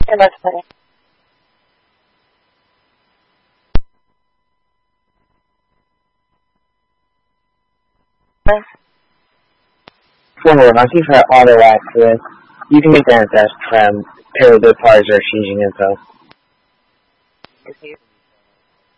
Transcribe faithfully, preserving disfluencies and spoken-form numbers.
that's funny. For Monkey for auto access, you can make that test from pair with third parties or changing info.